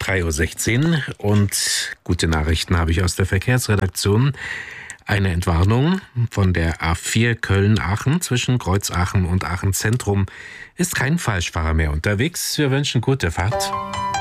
3:16 Uhr und gute Nachrichten habe ich aus der Verkehrsredaktion. Eine Entwarnung von der A4 Köln-Aachen zwischen Kreuzaachen und Aachen Zentrum ist kein Falschfahrer mehr unterwegs. Wir wünschen gute Fahrt.